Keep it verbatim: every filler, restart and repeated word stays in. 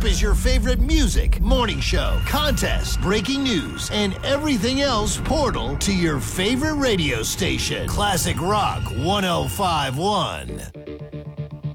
up is your favorite music, morning show, contest, breaking news, and everything else portal to your favorite radio station. Classic Rock one oh five point one.